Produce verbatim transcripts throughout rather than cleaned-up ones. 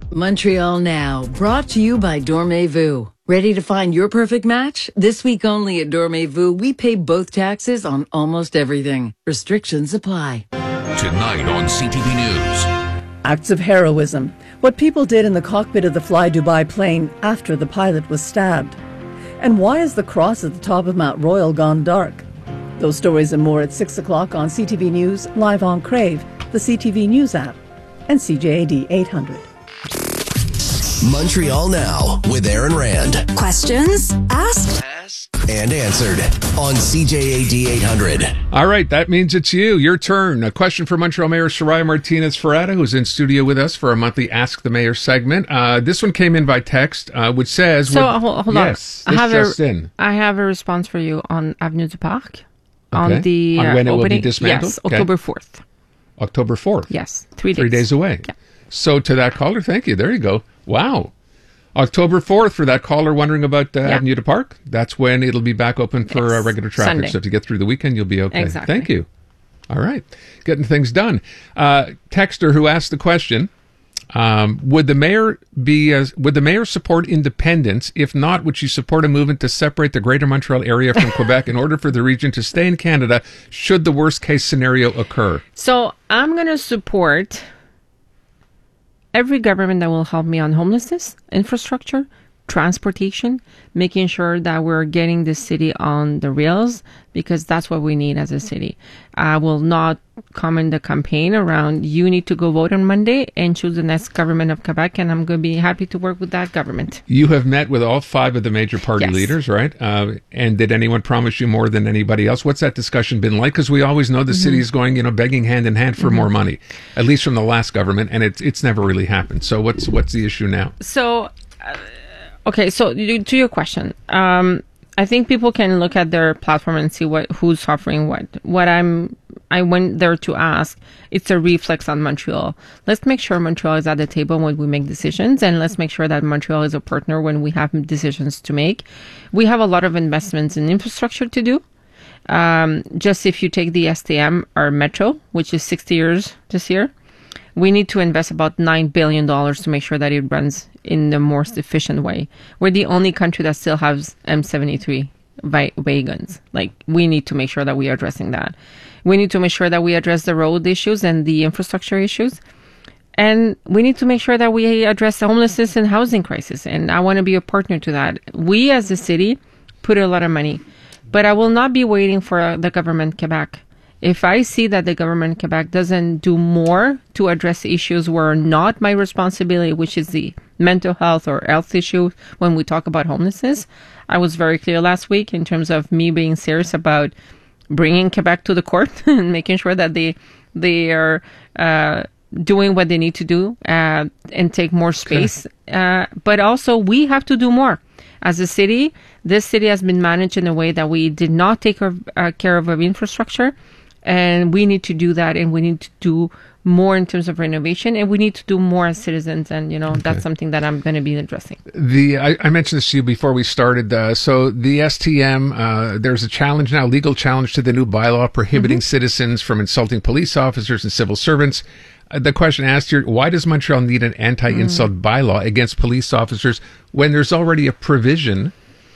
Montreal Now, brought to you by Dormez-vous. Ready to find your perfect match? This week only at Dormez-vous, we pay both taxes on almost everything. Restrictions apply. Tonight on C T V News. Acts of heroism. What people did in the cockpit of the Fly Dubai plane after the pilot was stabbed. And why is the cross at the top of Mount Royal gone dark? Those stories and more at six o'clock on C T V News, live on Crave, the C T V News app, and C J A D eight hundred. Montreal Now with Aaron Rand. Questions asked and answered on C J A D eight hundred. All right, that means it's you. Your turn. A question for Montreal Mayor Soraya Martinez-Ferrada, who's in studio with us for our monthly Ask the Mayor segment. Uh, this one came in by text, uh, which says... So, would, hold, hold yes, on. I have, just a, in. I have a response for you on Avenue du Parc. Okay. On the on uh, when it opening. will be dismantled? Yes, okay. October fourth. October fourth? Yes, three days. Three days away. Yeah. So to that caller, thank you. There you go. Wow. October fourth for that caller wondering about uh, yeah. Avenue du Parc. That's when it'll be back open for yes. uh, regular traffic. Sunday. So if you get through the weekend, you'll be okay. Exactly. Thank you. All right. Getting things done. Uh, texter who asked the question, um, would the mayor be, uh, would the mayor support independence? If not, would she support a movement to separate the Greater Montreal area from Quebec in order for the region to stay in Canada should the worst case scenario occur? So I'm going to support every government that will help me on homelessness, infrastructure, transportation, making sure that we're getting the city on the rails, because that's what we need as a city. I will not comment the campaign around you need to go vote on Monday and choose the next government of Quebec, and I'm going to be happy to work with that government. You have met with all five of the major party yes. leaders, right? Uh, and did anyone promise you more than anybody else? What's that discussion been like? Because we always know the mm-hmm. city is going, you know, begging hand in hand for mm-hmm. more money, at least from the last government, and it's it's never really happened. So what's what's the issue now? So, uh, okay, so to your question, um, I think people can look at their platform and see what who's offering what. What I'm, I went there to ask, it's a reflex on Montreal. Let's make sure Montreal is at the table when we make decisions, and let's make sure that Montreal is a partner when we have decisions to make. We have a lot of investments in infrastructure to do. Um, just if you take the S T M, our metro, which is sixty years this year, we need to invest about nine billion dollars to make sure that it runs in the most efficient way. We're the only country that still has M seventy-three vi- wagons. Like, we need to make sure that we are addressing that. We need to make sure that we address the road issues and the infrastructure issues. And we need to make sure that we address the homelessness and housing crisis. And I want to be a partner to that. We as a city put a lot of money, but I will not be waiting for the government Quebec. If I see that the government Quebec doesn't do more to address issues where not my responsibility, which is the mental health or health issue when we talk about homelessness, I was very clear last week in terms of me being serious about bringing Quebec to the court and making sure that they they are uh, doing what they need to do uh, and take more space. Okay. Uh, but also, we have to do more. As a city, this city has been managed in a way that we did not take our, uh, care of our infrastructure. And we need to do that, and we need to do more in terms of renovation, and we need to do more as citizens. And, you know, okay. that's something that I'm going to be addressing. The I, I mentioned this to you before we started. Uh, so the S T M, uh, there's a challenge now, legal challenge to the new bylaw prohibiting mm-hmm. citizens from insulting police officers and civil servants. Uh, the question asked here, why does Montreal need an anti-insult mm. bylaw against police officers when there's already a provision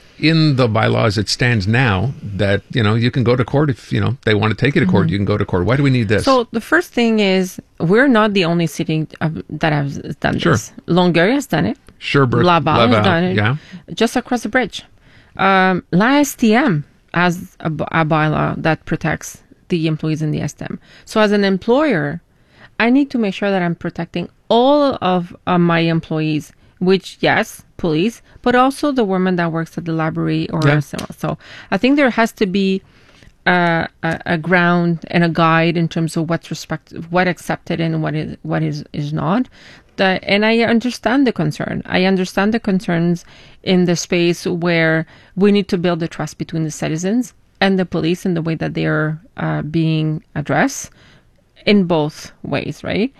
in the bylaw as it stands now that, you know, you can go to court if, you know, they want to take you to court, mm-hmm. you can go to court. Why do we need this? So the first thing is, we're not the only city of, that has done sure. this. Longueuil has done it. Sherbrooke. Laval, Laval has done it. Yeah. Just across the bridge. Um, La S T M has a, a bylaw that protects the employees in the S T M. So as an employer, I need to make sure that I'm protecting all of uh, my employees, which, yes, police, but also the woman that works at the library or yeah. so. So I think there has to be uh, a, a ground and a guide in terms of what's respect, what accepted and what is what is is not. The, and I understand the concern. I understand the concerns in the space where we need to build the trust between the citizens and the police in the way that they are uh, being addressed in both ways, right?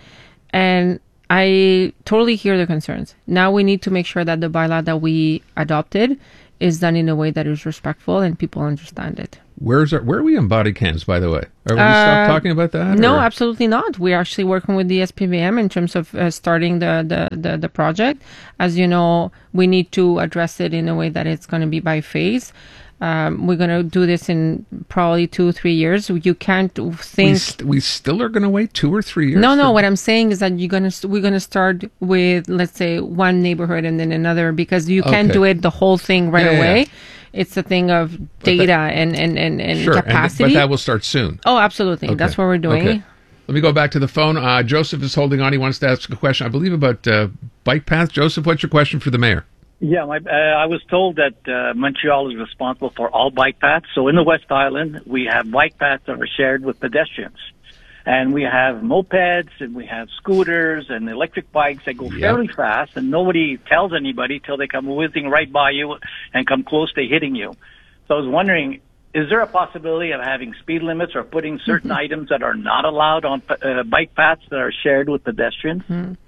And I totally hear the concerns. Now we need to make sure that the bylaw that we adopted is done in a way that is respectful and people understand it. Where's our, where are we on body cams, by the way? Are we Uh, stopped talking about that? No, or? absolutely not. We're actually working with the S P V M in terms of uh, starting the, the, the, the project. As you know, we need to address it in a way that it's going to be by phase. Um, we're going to do this in probably two, three years. You can't think. We, st- we still are going to wait two or three years? No, no. for- What I'm saying is that you're gonna st- we're gonna start with, let's say, one neighborhood and then another, because you can't Okay. do it the whole thing right Yeah, yeah, away. yeah. It's a thing of data and and and, and Sure, and, capacity. but that will start soon. oh, absolutely. That's Okay. what we're doing. Okay. Let me go back to the phone. Uh, Joseph is holding on. He wants to ask a question, I believe, about uh, bike paths. Joseph, what's your question for the mayor? Yeah, my, uh, I was told that uh, Montreal is responsible for all bike paths. So in the West Island, we have bike paths that are shared with pedestrians. And we have mopeds and we have scooters and electric bikes that go Yep. fairly fast, and nobody tells anybody till they come whizzing right by you and come close to hitting you. So I was wondering, is there a possibility of having speed limits or putting certain items that are not allowed on uh, bike paths that are shared with pedestrians?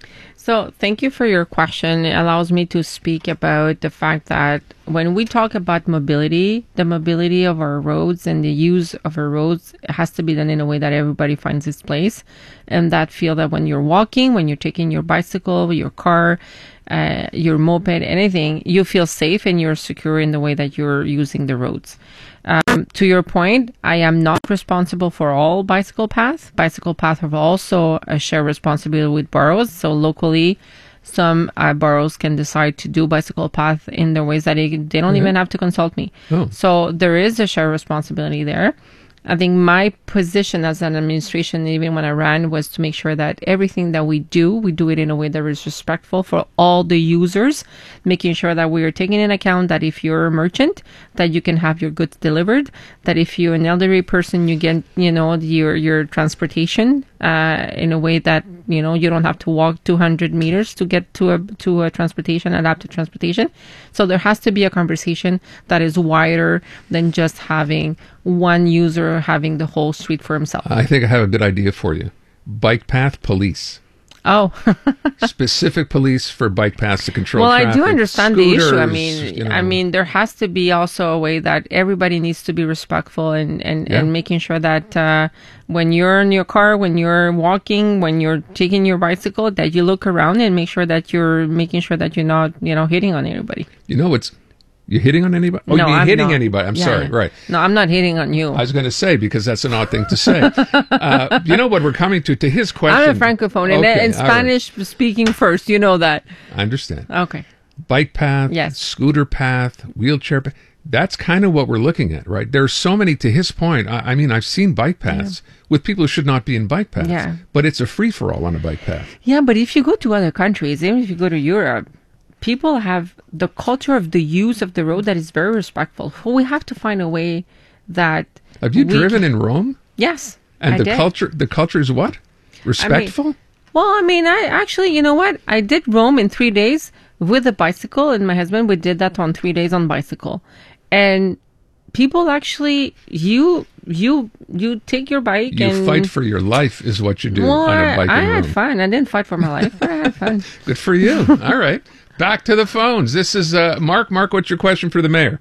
So thank you for your question. It allows me to speak about the fact that when we talk about mobility, the mobility of our roads and the use of our roads has to be done in a way that everybody finds its place, and that feel that when you're walking, when you're taking your bicycle, your car, uh, your moped, anything, you feel safe and you're secure in the way that you're using the roads. Um, to your point, I am not responsible for all bicycle paths. Bicycle paths have also a shared responsibility with boroughs. So locally, some uh, boroughs can decide to do bicycle path in the ways that they, they don't even have to consult me. Oh. So there is a shared responsibility there. I think my position as an administration, even when I ran, was to make sure that everything that we do, we do it in a way that is respectful for all the users, making sure that we are taking into account that if you're a merchant, that you can have your goods delivered, that if you're an elderly person, you get, you know, your, your transportation, uh, in a way that, you know, you don't have to walk two hundred meters to get to a, to a transportation, adapted transportation. So there has to be a conversation that is wider than just having one user having the whole street for himself. I think I have a good idea for you. Bike path police. Oh, Specific police for bike paths to control well, traffic. I do understand the issue. I Scooters, mean, you know. I mean, there has to be also a way that everybody needs to be respectful and, and, Yeah. and making sure that uh, when you're in your car, when you're walking, when you're taking your bicycle, that you look around and make sure that you're making sure that you're not, you know, hitting on anybody. You know what's... You hitting on anybody? Oh, no, you mean I'm hitting not. anybody. I'm Yeah, sorry. yeah. Right. No, I'm not hitting on you. I was going to say, because that's an odd thing to say. uh, you know what we're coming to? To his question. I'm a francophone and, Okay, and all right. Spanish speaking first. You know that. I understand. Okay. Bike path, Yes. scooter path, wheelchair path. That's kind of what we're looking at, right? There's so many, to his point. I, I mean, I've seen bike paths with people who should not be in bike paths. Yeah. But it's a free-for-all on a bike path. Yeah, but if you go to other countries, even if you go to Europe, people have the culture of the use of the road that is very respectful. We have to find a way that. Have you we driven can- in Rome? Yes. And I the did. culture, the culture is what? Respectful? Well, I mean, I actually, you know what? I did Rome in three days with a bicycle, and my husband, we did that on three days on bicycle. And people actually, you, you, you take your bike you and fight for your life is what you do Well, on a bike I, I in had Rome. fun. I didn't fight for my life, but I had fun. Good for you. All right. Back to the phones. This is uh, Mark. Mark, what's your question for the mayor?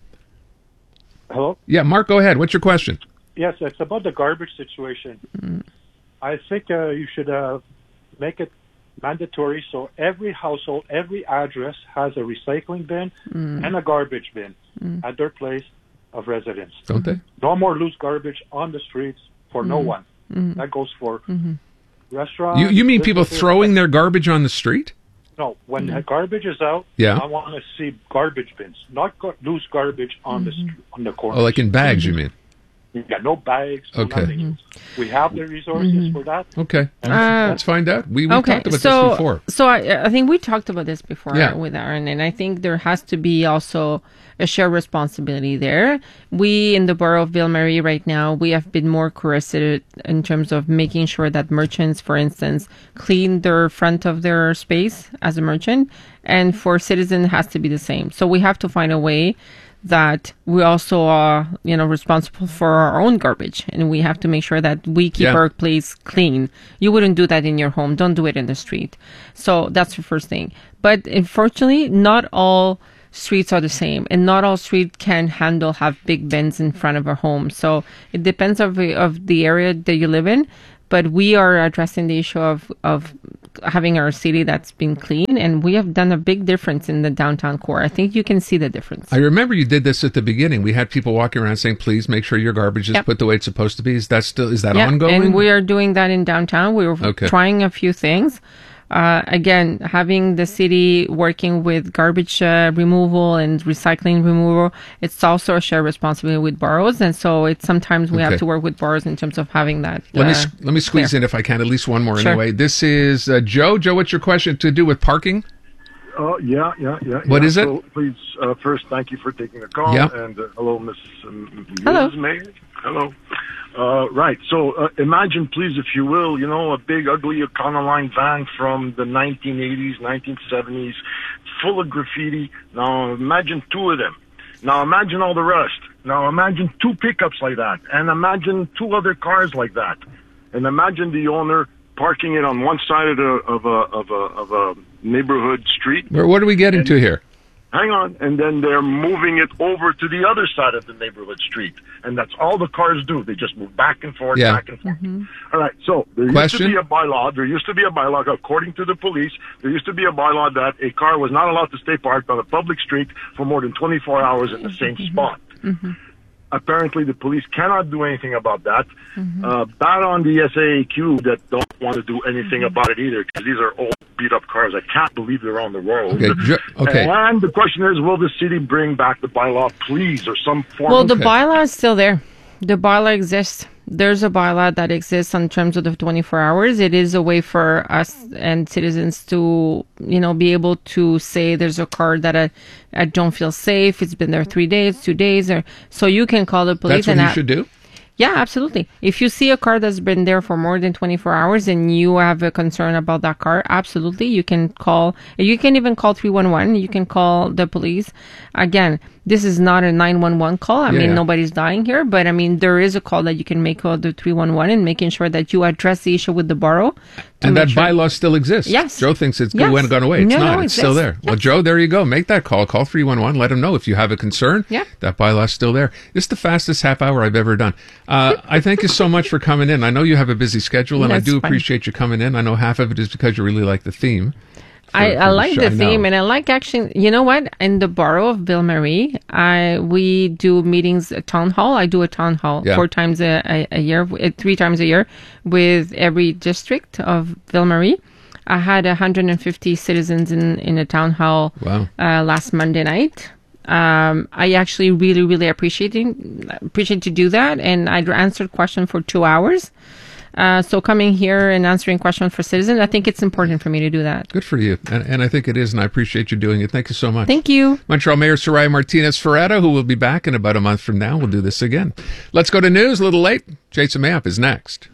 Hello? Yeah, Mark, go ahead. What's your question? Yes, it's about the garbage situation. Mm. I think uh, you should uh, make it mandatory so every household, every address has a recycling bin Mm. and a garbage bin at their place of residence. Don't they? No more loose garbage on the streets for no one. That goes for restaurants. You you mean people businesses. throwing their garbage on the street? No, when the garbage is out, Yeah. I want to see garbage bins, not gar- loose garbage on the str- on the corner. Oh, like in bags, you mean? You got no bags, no Okay. nothing. We have the resources for that. Okay. Uh, Let's find out. We, we okay, talked about so this before. so I, I think we talked about this before Yeah. with Aaron, and I think there has to be also a shared responsibility there. We in the borough of Ville Marie right now, we have been more coercive in terms of making sure that merchants, for instance, clean their front of their space as a merchant, and for citizens it has to be the same. So we have to find a way that we also are, you know, responsible for our own garbage, and we have to make sure that we keep Yeah. our place clean. You wouldn't do that in your home. Don't do it in the street. So that's the first thing. But unfortunately, not all streets are the same, and not all streets can handle have big bends in front of a home. So it depends of the, of the area that you live in. But we are addressing the issue of, of having our city that's been clean, and we have done a big difference in the downtown core. I think you can see the difference. I remember you did this at the beginning. We had people walking around saying, please make sure your garbage is Yep. put the way it's supposed to be. Is that still, is that Yeah, ongoing? and we are doing that in downtown. We're Okay. trying a few things. Uh, again, having the city working with garbage uh, removal and recycling removal, it's also a shared responsibility with boroughs. And so it's sometimes we Okay. have to work with boroughs in terms of having that. Let me uh, s- let me squeeze clear. in if I can, at least one more Sure. anyway. This is uh, Joe. Joe, what's your question to do with parking? Oh, yeah, yeah, yeah. What yeah. is it? So please, uh, first, thank you for taking the call. Yeah. And uh, hello, Missus Um, Hello. Missus Mayor. Hello. Uh, right. So uh, imagine, please, if you will, you know, a big, ugly Econoline van from the nineteen eighties, nineteen seventies, full of graffiti. Now imagine two of them. Now imagine all the rest. Now imagine two pickups like that. And imagine two other cars like that. And imagine the owner parking it on one side of, the, of, a, of, a, of a neighborhood street. Where, what are we getting to here? Hang on. And then they're moving it over to the other side of the neighborhood street. And that's all the cars do. They just move back and forth, Yeah. back and forth. All right. So there Question? used to be a bylaw. There used to be a bylaw, according to the police, there used to be a bylaw that a car was not allowed to stay parked on a public street for more than twenty-four hours in the same spot. Apparently, the police cannot do anything about that. Uh, bad on the S A A Q that don't want to do anything about it either, because these are old, beat-up cars. I can't believe they're on the road. Okay. Jo- okay. And the question is, will the city bring back the bylaw, please, or some form Well, of... the Okay. bylaw is still there. The bylaw exists. There's a bylaw that exists in terms of the twenty-four hours. It is a way for us and citizens to, you know, be able to say there's a car that I, I don't feel safe. It's been there three days, two days. Or, so you can call the police. That's what and you a- should do? Yeah, absolutely. If you see a car that's been there for more than twenty-four hours and you have a concern about that car, absolutely, you can call. You can even call three one one. You can call the police. Again, this is not a nine one one call. I Yeah, mean, yeah. nobody's dying here, but I mean, there is a call that you can make on the three one one and making sure that you address the issue with the borough. to And make that sure- bylaw still exists. Yes. Joe thinks it's Yes. went gone away. It's No, not. no, it's it still exists. there. Well, Joe, there you go. Make that call. Call three one one. Let them know if you have a concern. Yeah. That bylaw's still there. It's the fastest half hour I've ever done. Uh, I thank you so much for coming in. I know you have a busy schedule, and I That's do fine. appreciate you coming in. I know half of it is because you really like the theme. for- I, for I like show. the I know. theme, and I like actually. You know what? In the borough of Ville Marie, I we do meetings, a town hall. I do a town hall Yeah. four times a, a, a year, uh, three times a year, with every district of Ville Marie. I had one hundred fifty citizens in in a town hall Wow. uh, last Monday night. Um, I actually really, really appreciating appreciate to do that, and I answered question for two hours. Uh, so coming here and answering questions for citizens, I think it's important for me to do that. Good for you. And, and I think it is, and I appreciate you doing it. Thank you so much. Thank you. Montreal Mayor Soraya Martinez Ferreira, who will be back in about a month from now. We'll do this again. Let's go to news. A little late. Jason Mayup is next.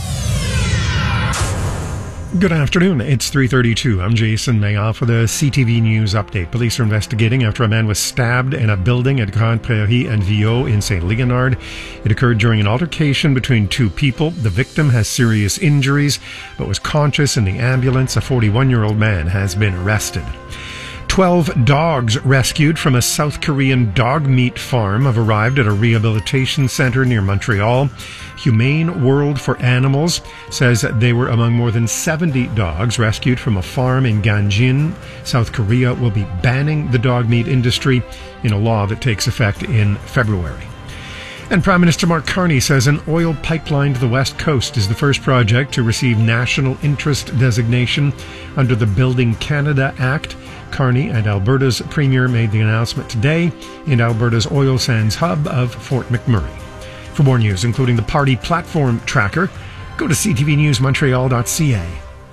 Good afternoon. It's three thirty-two. I'm Jason Mayoff with a C T V News update. Police are investigating after a man was stabbed in a building at Grande Prairie and Viau in Saint Leonard. It occurred during an altercation between two people. The victim has serious injuries but was conscious in the ambulance. A forty-one-year-old man has been arrested. Twelve dogs rescued from a South Korean dog meat farm have arrived at a rehabilitation center near Montreal. Humane World for Animals says they were among more than seventy dogs rescued from a farm in Ganjin. South Korea will be banning the dog meat industry in a law that takes effect in February. And Prime Minister Mark Carney says an oil pipeline to the West Coast is the first project to receive national interest designation under the Building Canada Act. Carney and Alberta's Premier made the announcement today in Alberta's oil sands hub of Fort McMurray. For more news, including the party platform tracker, go to c t v news montreal dot c a.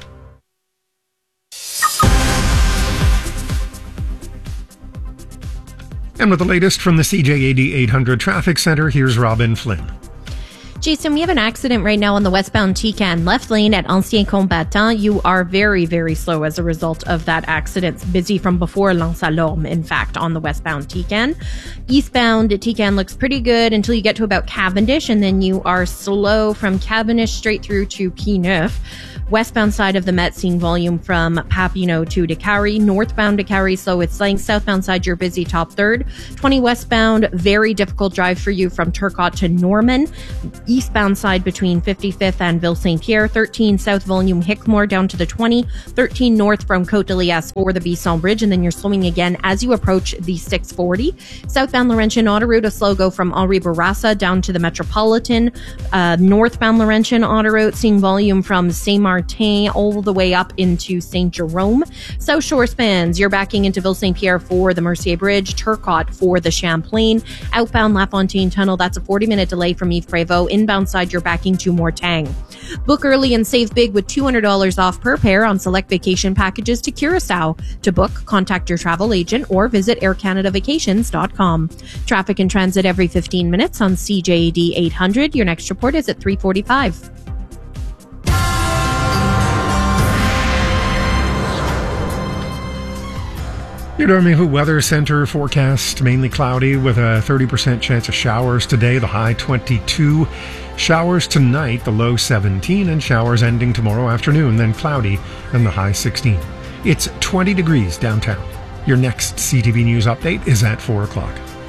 And with the latest from the C J A D eight hundred Traffic Center, here's Robin Flynn. Jason, we have an accident right now on the westbound T C A N left lane at Ancien Combattant. You are very, very slow as a result of that accident. It's busy from before L'Anse-à-Lorme, in fact, on the westbound T C A N. Eastbound T C A N looks pretty good until you get to about Cavendish, and then you are slow from Cavendish straight through to P nine. Westbound side of the Met seeing volume from Papineau to Décarie. Northbound Décarie, so it's lane. Southbound side, you're busy top third. twenty westbound, very difficult drive for you from Turcotte to Norman. Eastbound side between fifty-fifth and Ville Saint Pierre. thirteen south volume Hickmore down to the twenty. thirteen north from Côte de Liesse for the Bisson Bridge, and then you're slowing again as you approach the six forty. Southbound Laurentian Autoroute, a slow go from Henri Bourassa down to the Metropolitan. Uh, northbound Laurentian Autoroute seeing volume from Saint-Martin all the way up into Saint Jerome. South Shore spans, you're backing into Ville Saint Pierre for the Mercier Bridge. Turcotte for the Champlain. Outbound LaFontaine Tunnel, that's a forty minute delay from Yves Prévost. Inbound side, you're backing to Mortang. Book early and save big with two hundred dollars off per pair on select vacation packages to Curacao. To book, contact your travel agent or visit air canada vacations dot com. Traffic and transit every fifteen minutes on C J A D eight hundred. Your next report is at three forty-five. Your Dormez-vous Weather Center forecast mainly cloudy with a thirty percent chance of showers today, the high twenty-two. Showers tonight, the low seventeen, and showers ending tomorrow afternoon, then cloudy and the high sixteen. It's twenty degrees downtown. Your next C T V News update is at four o'clock.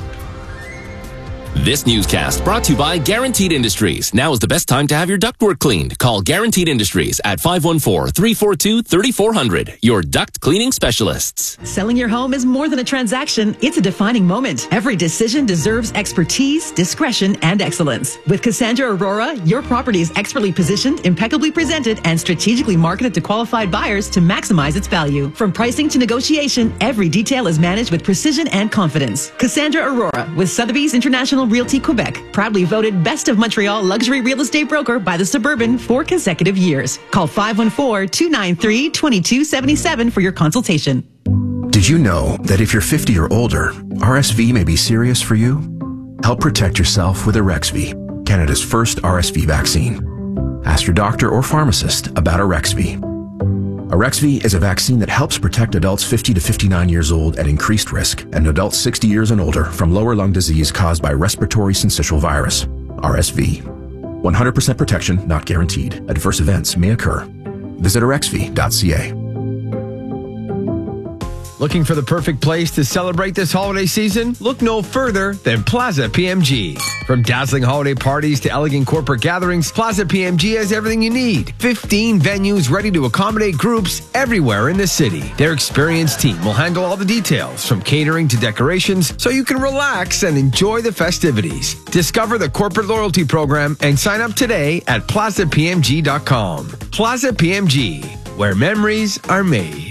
This newscast brought to you by Guaranteed Industries. Now is the best time to have your ductwork cleaned. Call Guaranteed Industries at five one four, three four two, three four zero zero. Your duct cleaning specialists. Selling your home is more than a transaction. It's a defining moment. Every decision deserves expertise, discretion, and excellence. With Cassandra Aurora, your property is expertly positioned, impeccably presented, and strategically marketed to qualified buyers to maximize its value. From pricing to negotiation, every detail is managed with precision and confidence. Cassandra Aurora with Sotheby's International Realty Quebec, proudly voted Best of Montreal Luxury Real Estate Broker by the Suburban for consecutive years. Call five one four, two nine three, two two seven seven for your consultation. Did you know that if you're fifty or older, R S V may be serious for you? Help protect yourself with Arexvy, Canada's first R S V vaccine. Ask your doctor or pharmacist about Arexvy. Arexvy is a vaccine that helps protect adults fifty to fifty-nine years old at increased risk and adults sixty years and older from lower lung disease caused by respiratory syncytial virus, R S V. one hundred percent protection not guaranteed. Adverse events may occur. Visit arexvy dot c a. Looking for the perfect place to celebrate this holiday season? Look no further than Plaza P M G. From dazzling holiday parties to elegant corporate gatherings, Plaza P M G has everything you need. fifteen venues ready to accommodate groups everywhere in the city. Their experienced team will handle all the details, from catering to decorations, so you can relax and enjoy the festivities. Discover the corporate loyalty program and sign up today at plaza p m g dot com. Plaza P M G, where memories are made.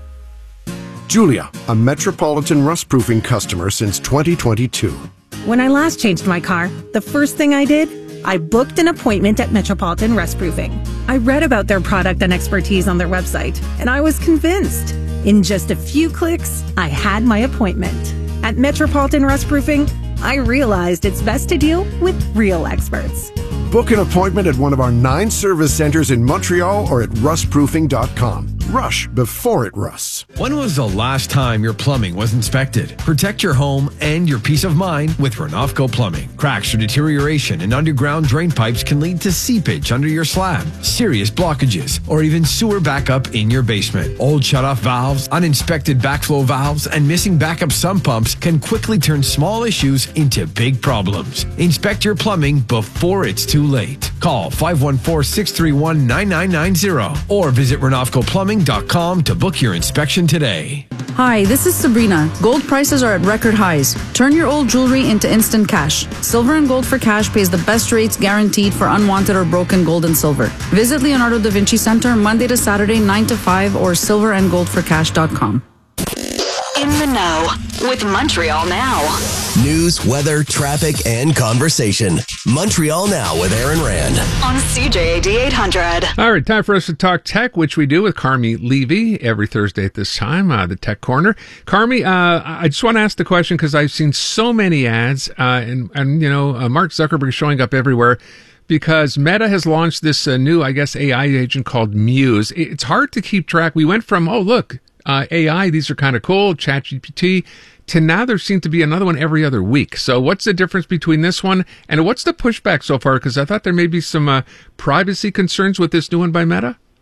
Julia, a Metropolitan rust-proofing customer since twenty twenty-two. When I last changed my car, the first thing I did, I booked an appointment at Metropolitan Rust-Proofing. I read about their product and expertise on their website, and I was convinced. In just a few clicks, I had my appointment. At Metropolitan Rust-Proofing, I realized it's best to deal with real experts. Book an appointment at one of our nine service centers in Montreal or at rust proofing dot com. Rush before it rusts. When was the last time your plumbing was inspected? Protect your home and your peace of mind with Renofco Plumbing. Cracks or deterioration in underground drain pipes can lead to seepage under your slab, serious blockages, or even sewer backup in your basement. Old shutoff valves, uninspected backflow valves, and missing backup sump pumps can quickly turn small issues into big problems. Inspect your plumbing before it's too late. Call five one four, six three one, nine nine nine zero or visit renofco plumbing dot com to book your inspection today. Hi, this is Sabrina. Gold prices are at record highs. Turn your old jewelry into instant cash. Silver and Gold for Cash pays the best rates guaranteed for unwanted or broken gold and silver. Visit Leonardo da Vinci Center Monday to Saturday, nine to five or silver and gold for cash dot com. In the know with Montreal Now. News, weather, traffic, and conversation. Montreal Now with Aaron Rand. On C J A D eight hundred. All right, time for us to talk tech, which we do with Carmi Levy every Thursday at this time, uh, the Tech Corner. Carmi, uh, I just want to ask the question because I've seen so many ads, uh, and, and, you know, uh, Mark Zuckerberg is showing up everywhere because Meta has launched this uh, new, I guess, A I agent called Muse. It's hard to keep track. We went from, oh, look, Uh, A I, these are kind of cool, ChatGPT, to now there seems to be another one every other week. So what's the difference between this one and what's the pushback so far? Because I thought there may be some uh, privacy concerns with this new one by Meta.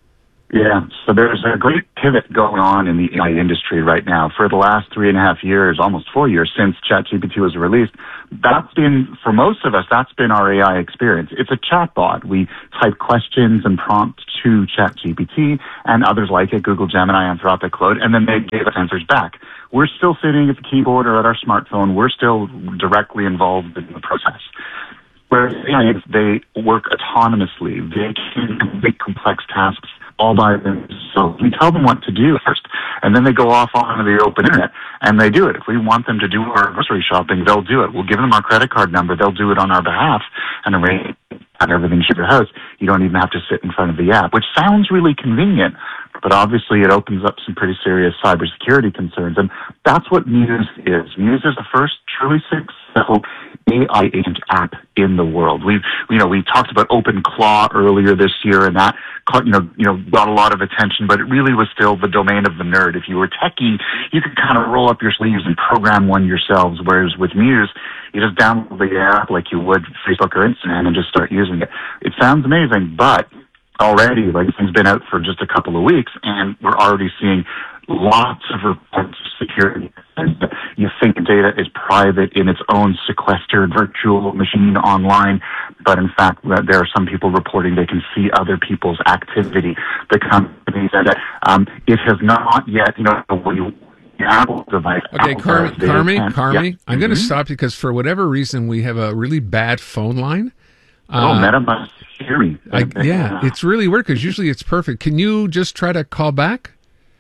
Yeah, so there's a great pivot going on in the A I industry right now. For the last three and a half years, almost four years since ChatGPT was released, that's been, for most of us, that's been our A I experience. It's a chatbot. We type questions and prompts to ChatGPT and others like it, Google Gemini, Anthropic Claude, and then they give us answers back. We're still sitting at the keyboard or at our smartphone. We're still directly involved in the process. Whereas A I, they work autonomously. They can complete complex tasks all by themselves. So we tell them what to do first, and then they go off onto the open internet, and they do it. If we want them to do our grocery shopping, they'll do it. We'll give them our credit card number. They'll do it on our behalf and arrange and everything to your house. You don't even have to sit in front of the app, which sounds really convenient, but obviously it opens up some pretty serious cybersecurity concerns. And that's what Muse is. Muse is the first truly successful A I agent app in the world. We've, you know, we talked about OpenClaw earlier this year, and that, you know, you know, got a lot of attention, but it really was still the domain of the nerd. If you were techie, you could kind of roll up your sleeves and program one yourselves, whereas with Muse, you just download the app like you would Facebook or Instagram and just start using it. It sounds amazing, but already, like, things been out for just a couple of weeks, and we're already seeing lots of reports of security. You think data is private in its own sequestered virtual machine online, but in fact, there are some people reporting they can see other people's activity. The company said that um, it has not yet, you know, when you Apple device. Okay, Car- Carmi, Carmi, yeah. I'm going to mm-hmm. stop because for whatever reason we have a really bad phone line. Oh, uh, Meta must hear me. I, yeah, it's really weird because usually it's perfect. Can you just try to call back?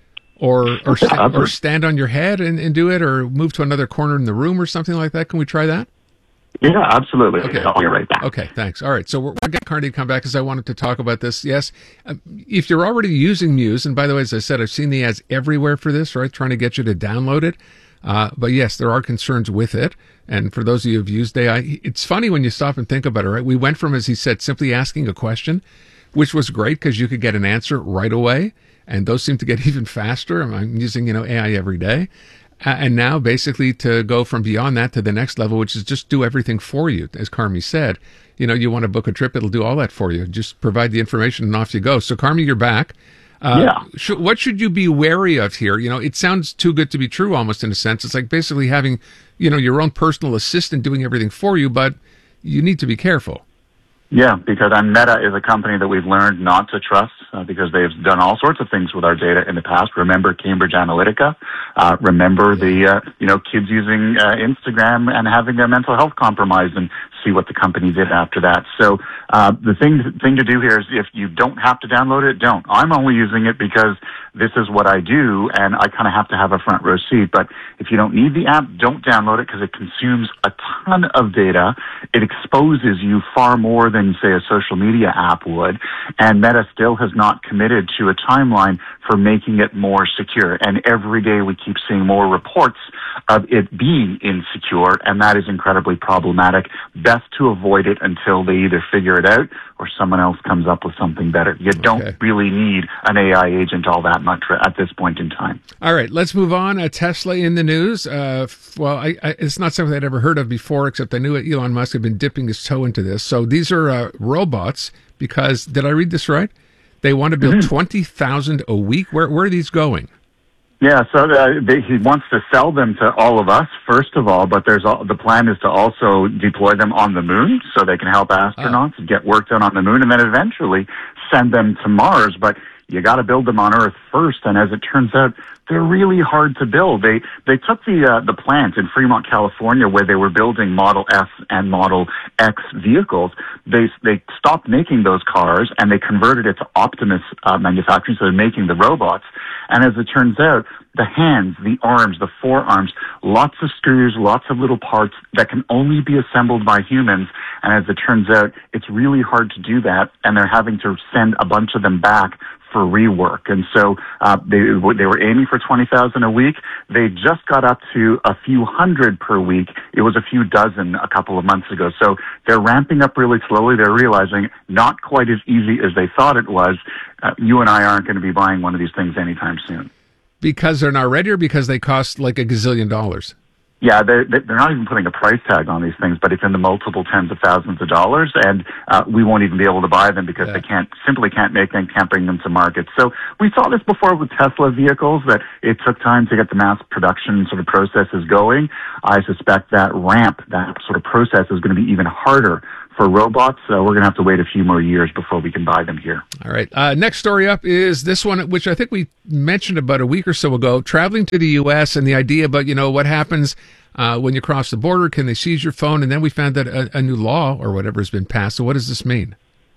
Or or, sta- or stand on your head and, and do it, or move to another corner in the room or something like that? Can we try that? Yeah, absolutely. Okay, I'll be right back. Okay, thanks. All right, so we're, we'll get Carney to come back because I wanted to talk about this. Yes, um, if you're already using Muse, and by the way, as I said, I've seen the ads everywhere for this, right, trying to get you to download it. Uh, but yes, there are concerns with it. And for those of you who've used A I, it's funny when you stop and think about it, right? We went from, as he said, simply asking a question, which was great because you could get an answer right away. And those seem to get even faster. I'm using, you know, A I every day. Uh, and now basically to go from beyond that to the next level, which is just do everything for you. As Carmi said, you know, you want to book a trip, it'll do all that for you. Just provide the information and off you go. So Carmi, you're back. Uh, yeah. Sh- what should you be wary of here? You know, it sounds too good to be true almost in a sense. It's like basically having, you know, your own personal assistant doing everything for you, but you need to be careful. Yeah, because um, Meta is a company that we've learned not to trust uh, because they've done all sorts of things with our data in the past. Remember Cambridge Analytica? Uh, remember the, uh, you know, kids using uh, Instagram and having their mental health compromised, and see what the company did after that. So uh, the thing thing to do here is if you don't have to download it, don't. I'm only using it because this is what I do, and I kind of have to have a front row seat. But if you don't need the app, don't download it because it consumes a ton of data. It exposes you far more than, say, a social media app would. And Meta still has not committed to a timeline for making it more secure. And every day we keep seeing more reports of it being insecure, and that is incredibly problematic. Best to avoid it until they either figure it out or someone else comes up with something better. You don't okay. really need an A I agent all that much at this point in time. All right, let's move on. Uh, Tesla in the news. Uh, well, I, I, it's not something I'd ever heard of before, except I knew Elon Musk had been dipping his toe into this. So these are uh, robots because, did I read this right? They want to build mm-hmm. twenty thousand a week. Where, where are these going? Yeah, so uh, they, he wants to sell them to all of us, first of all, but there's all, the plan is to also deploy them on the moon so they can help astronauts oh. get work done on the moon, and then eventually send them to Mars. But you got to build them on Earth first, and as it turns out, they're really hard to build. They they took the uh, the plant in Fremont, California, where they were building Model S and Model X vehicles. They they stopped making those cars, and they converted it to Optimus uh, manufacturing, so they're making the robots. And as it turns out, the hands, the arms, the forearms, lots of screws, lots of little parts that can only be assembled by humans. And as it turns out, it's really hard to do that, and they're having to send a bunch of them back for rework. And so uh, they they were aiming for twenty thousand a week. They just got up to a few hundred per week. It was a few dozen a couple of months ago. So they're ramping up really slowly. They're realizing not quite as easy as they thought it was. Uh, you and I aren't going to be buying one of these things anytime soon. Because they're not ready, or because they cost like a gazillion dollars? Yeah, they're, they're not even putting a price tag on these things, but it's in the multiple tens of thousands of dollars, and uh, we won't even be able to buy them because yeah. they can't simply can't make them, can't bring them to market. So we saw this before with Tesla vehicles, that it took time to get the mass production sort of processes going. I suspect that ramp, that sort of process is going to be even harder for robots, so we're going to have to wait a few more years before we can buy them here. All right. Uh, next story up is this one, which I think we mentioned about a week or so ago, traveling to the U S and the idea about, you know, what happens uh, when you cross the border. Can they seize your phone? And then we found that a, a new law or whatever has been passed. So what does this mean?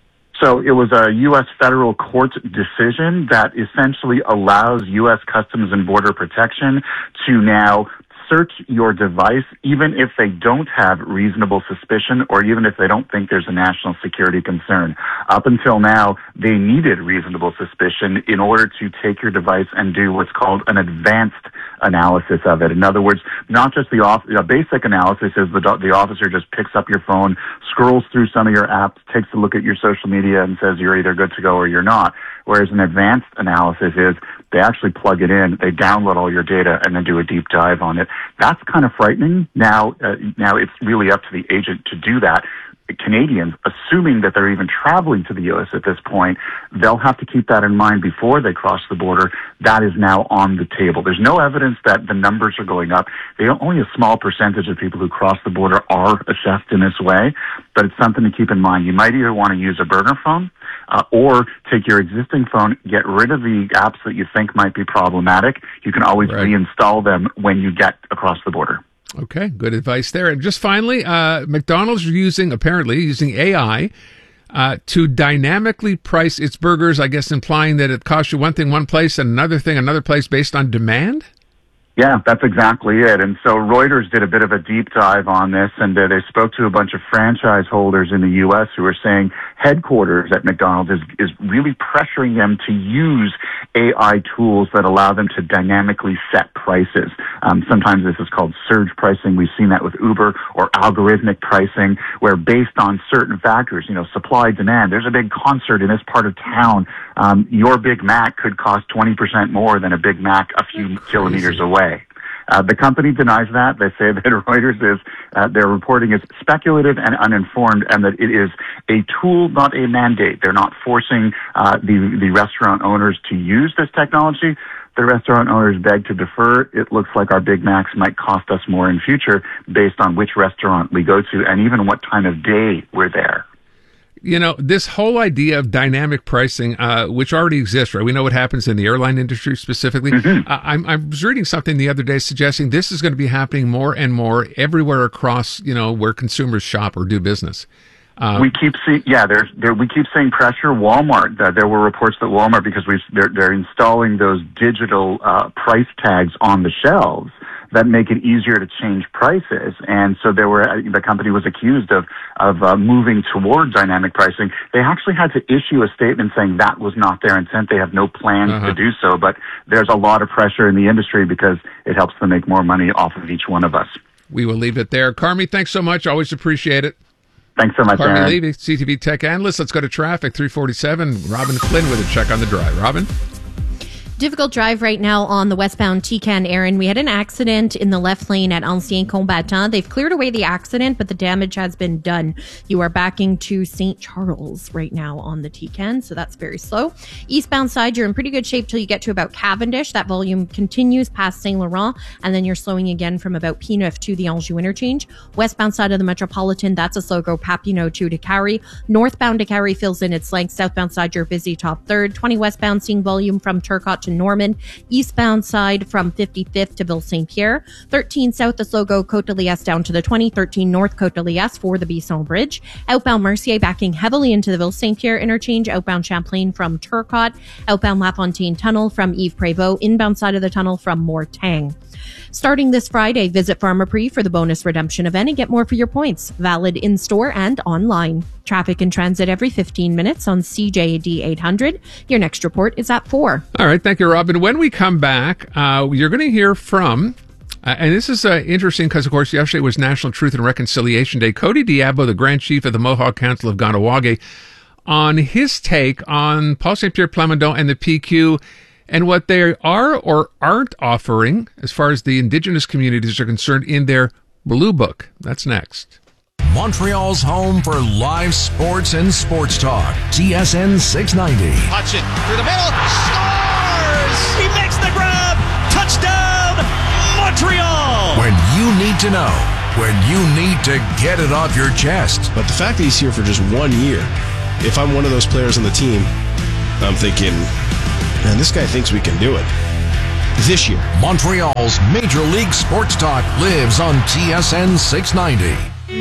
So it was a U S federal court decision that essentially allows U S Customs and Border Protection to now search your device, even if they don't have reasonable suspicion or even if they don't think there's a national security concern. Up until now, they needed reasonable suspicion in order to take your device and do what's called an advanced analysis of it. In other words, not just the off, a basic analysis is the, the officer just picks up your phone, scrolls through some of your apps, takes a look at your social media and says you're either good to go or you're not. Whereas an advanced analysis is they actually plug it in, they download all your data, and then do a deep dive on it. That's kind of frightening. Now, uh, now it's really up to the agent to do that. Canadians, assuming that they're even traveling to the U S at this point, they'll have to keep that in mind before they cross the border. That is now on the table. There's no evidence that the numbers are going up. They only a small percentage of people who cross the border are assessed in this way, but it's something to keep in mind. You might either want to use a burner phone uh, or take your existing phone, get rid of the apps that you think might be problematic. You can always right. reinstall them when you get across the border. Okay, good advice there. And just finally, uh, McDonald's are using, apparently, using A I uh, to dynamically price its burgers, I guess implying that it costs you one thing one place and another thing another place based on demand? Yeah, that's exactly it. And so Reuters did a bit of a deep dive on this, and uh, they spoke to a bunch of franchise holders in the U S who are saying headquarters at McDonald's is, is really pressuring them to use A I tools that allow them to dynamically set prices. Um, sometimes this is called surge pricing. We've seen that with Uber, or algorithmic pricing, where based on certain factors, you know, supply, demand, there's a big concert in this part of town. Um, your Big Mac could cost twenty percent more than a Big Mac a few kilometers away. Uh, the company denies that. They say that Reuters is, uh, their reporting is speculative and uninformed, and that it is a tool, not a mandate. They're not forcing uh, the, the restaurant owners to use this technology. The restaurant owners beg to defer. It looks like our Big Macs might cost us more in future based on which restaurant we go to and even what time of day we're there. You know, this whole idea of dynamic pricing, uh, which already exists, right? We know what happens in the airline industry specifically. Mm-hmm. Uh, I'm, I was reading something the other day suggesting this is going to be happening more and more everywhere across, you know, where consumers shop or do business. Um, we keep seeing, yeah, there's, there, we keep seeing pressure. Walmart, uh, there were reports that Walmart, because we've, they're, they're installing those digital uh, price tags on the shelves that make it easier to change prices. And so there were, the company was accused of, of uh, moving toward dynamic pricing. They actually had to issue a statement saying that was not their intent. They have no plans uh-huh. to do so, but there's a lot of pressure in the industry because it helps them make more money off of each one of us. We will leave it there. Carmi, thanks so much. Always appreciate it. Thanks so much, Carmi Aaron. Levy, C T V Tech Analyst. Let's go to traffic, three forty-seven. Robin Flynn with a check on the drive. Robin? Difficult drive right now on the westbound T C A N, Aaron. We had an accident in the left lane at Ancien Combattant. They've cleared away the accident, but the damage has been done. You are backing to Saint Charles right now on the T C A N, so that's very slow. Eastbound side, you're in pretty good shape till you get to about Cavendish. That volume continues past Saint Laurent, and then you're slowing again from about P9 to the Anjou interchange. Westbound side of the Metropolitan, that's a slow go, Papineau to Décarie. Northbound Décarie fills in its length. Southbound side, you're busy top third. twenty westbound, seeing volume from Turcotte to Norman. Eastbound side from fifty-fifth to Ville Saint Pierre. thirteen south of Slogo, Côte de Liesse down to the twenty. thirteen north Côte de Liesse for the Bisson Bridge. Outbound Mercier backing heavily into the Ville Saint Pierre interchange. Outbound Champlain from Turcotte. Outbound LaFontaine Tunnel from Yves Prévost. Inbound side of the tunnel from Mortagne. Starting this Friday, visit Pharmaprix for the bonus redemption event and get more for your points. Valid in-store and online. Traffic and transit every fifteen minutes on C J D eight hundred. Your next report is at four. All right. Thank you, Robin. When we come back, uh, you're going to hear from, uh, and this is uh, interesting because, of course, yesterday was National Truth and Reconciliation Day. Cody Diabo, the Grand Chief of the Mohawk Council of Kahnawake, on his take on Paul Saint Pierre Plamondon and the P Q and what they are or aren't offering as far as the Indigenous communities are concerned in their Blue Book. That's next. Montreal's home for live sports and sports talk. T S N six ninety. Hudson through the middle. Scores! He makes the grab. Touchdown, Montreal! When you need to know. When you need to get it off your chest. But the fact that he's here for just one year, if I'm one of those players on the team, I'm thinking, man, this guy thinks we can do it. This year. Montreal's Major League Sports Talk lives on T S N six ninety.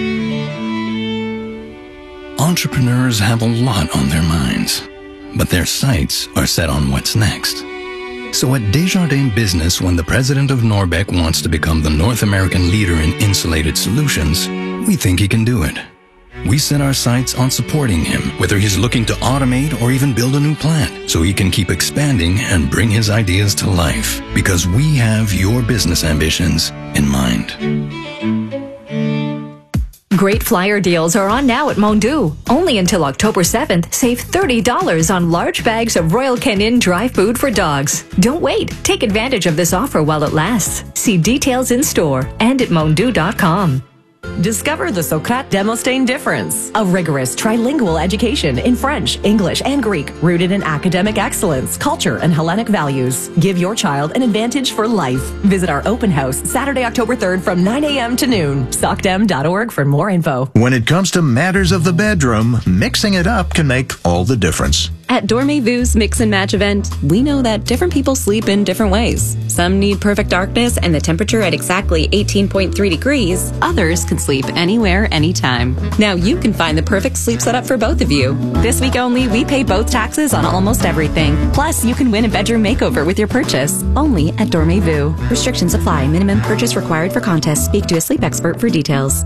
Entrepreneurs have a lot on their minds, but their sights are set on what's next. So at Desjardins Business, when the president of Norbec wants to become the North American leader in insulated solutions, we think he can do it. We set our sights on supporting him, whether he's looking to automate or even build a new plant, so he can keep expanding and bring his ideas to life, because we have your business ambitions in mind. Great flyer deals are on now at Mondu. Only until October seventh, save thirty dollars on large bags of Royal Canin dry food for dogs. Don't wait. Take advantage of this offer while it lasts. See details in store and at mondu dot com. Discover the Socrate Demosthene difference. A rigorous trilingual education in French, English, and Greek, rooted in academic excellence, culture, and Hellenic values. Give your child an advantage for life. Visit our open house Saturday, October third from nine a.m. to noon. socdem dot org for more info. When it comes to matters of the bedroom, mixing it up can make all the difference. At Dormez-Vu's Mix and Match event, we know that different people sleep in different ways. Some need perfect darkness and the temperature at exactly eighteen point three degrees. Others can sleep anywhere, anytime. Now you can find the perfect sleep setup for both of you. This week only, we pay both taxes on almost everything. Plus, you can win a bedroom makeover with your purchase. Only at Dormez-Vu. Restrictions apply. Minimum purchase required for contest. Speak to a sleep expert for details.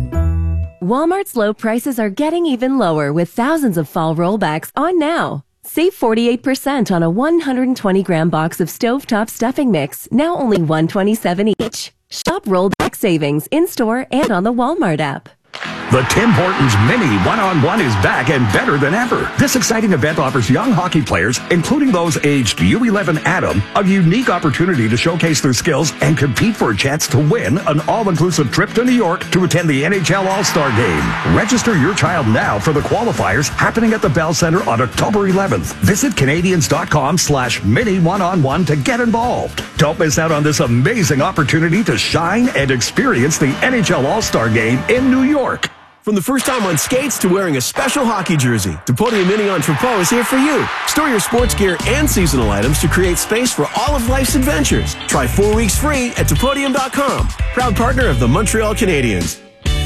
Walmart's low prices are getting even lower with thousands of fall rollbacks on now. Save forty-eight percent on a one hundred twenty gram box of stovetop stuffing mix, now only one dollar and twenty-seven cents each. Shop rollback savings in-store and on the Walmart app. The Tim Hortons Mini One-on-One is back and better than ever. This exciting event offers young hockey players, including those aged U eleven Adam, a unique opportunity to showcase their skills and compete for a chance to win an all-inclusive trip to New York to attend the N H L All-Star Game. Register your child now for the qualifiers happening at the Bell Center on October eleventh. Visit Canadians.com slash Mini One-on-One to get involved. Don't miss out on this amazing opportunity to shine and experience the N H L All-Star Game in New York. From the first time on skates to wearing a special hockey jersey, Topodium Mini Entrepot is here for you. Store your sports gear and seasonal items to create space for all of life's adventures. Try four weeks free at Topodium dot com. Proud partner of the Montreal Canadiens.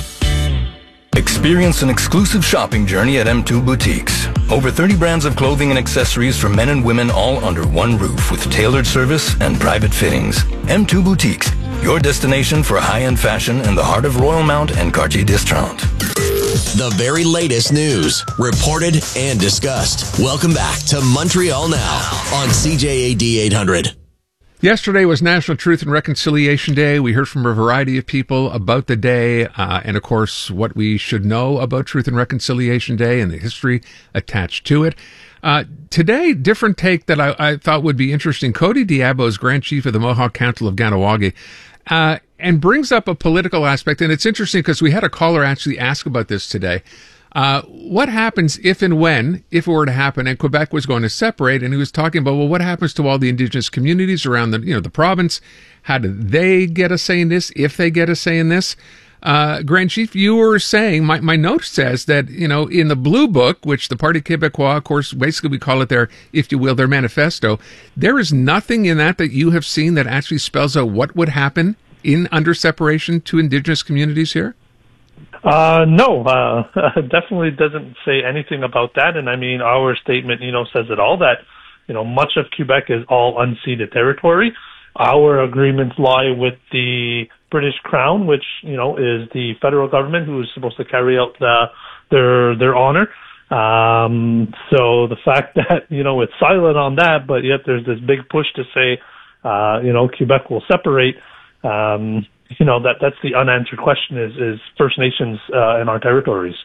Experience an exclusive shopping journey at M two Boutiques. Over thirty brands of clothing and accessories for men and women all under one roof with tailored service and private fittings. M two Boutiques, your destination for high-end fashion in the heart of Royalmount and Cartier Distrant. The very latest news, reported and discussed. Welcome back to Montreal Now on C J A D eight hundred. Yesterday was National Truth and Reconciliation Day. We heard from a variety of people about the day, uh, and of course, what we should know about Truth and Reconciliation Day and the history attached to it. Uh, today, different take that I, I thought would be interesting. Cody Diabo is Grand Chief of the Mohawk Council of Ganawagi, uh, and brings up a political aspect. And it's interesting because we had a caller actually ask about this today. Uh, what happens if and when, if it were to happen, and Quebec was going to separate, and he was talking about, well, what happens to all the Indigenous communities around the, you know, the province? How do they get a say in this, if they get a say in this? Uh, Grand Chief, you were saying, my, my note says that, you know, in the Blue Book, which the Parti Québécois, of course, basically we call it their, if you will, their manifesto, there is nothing in that that you have seen that actually spells out what would happen in under separation to Indigenous communities here? Uh, no, uh, definitely doesn't say anything about that. And I mean, our statement, you know, says it all, that, you know, much of Quebec is all unceded territory. Our agreements lie with the British Crown, which, you know, is the federal government who is supposed to carry out the, their, their honor. Um, so the fact that, you know, it's silent on that, but yet there's this big push to say, uh, you know, Quebec will separate, um, you know, that that's the unanswered question is, is First Nations uh, in our territories.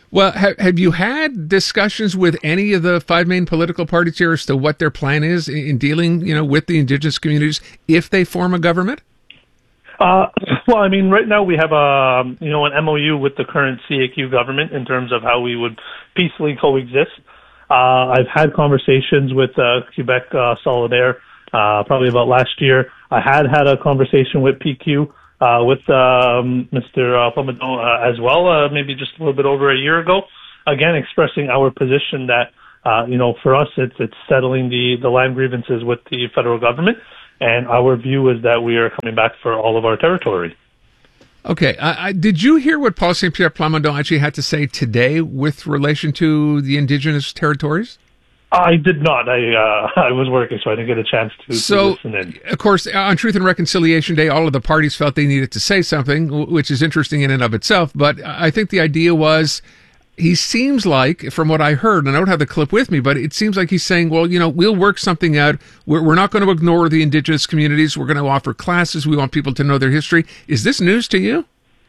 Well, ha- have you had discussions with any of the five main political parties here as to what their plan is in, in dealing, you know, with the indigenous communities if they form a government? Uh, well, I mean, right now we have a, you know, an M O U with the current C A Q government in terms of how we would peacefully coexist. Uh, I've had conversations with uh, Quebec uh, Solidaire uh, probably about last year. I had had a conversation with P Q, uh, with um, Mister Uh, Plamondon uh, as well, uh, maybe just a little bit over a year ago. Again, expressing our position that, uh, you know, for us, it's it's settling the, the land grievances with the federal government. And our view is that we are coming back for all of our territory. Okay. I, I, did you hear what Paul Saint Pierre Plamondon actually had to say today with relation to the indigenous territories? I did not. I uh, I was working, so I didn't get a chance to, so, to listen in. Of course, on Truth and Reconciliation Day, all of the parties felt they needed to say something, which is interesting in and of itself. But I think the idea was, he seems like, from what I heard, and I don't have the clip with me, but it seems like he's saying, well, you know, we'll work something out. We're, we're not going to ignore the indigenous communities. We're going to offer classes. We want people to know their history. Is this news to you?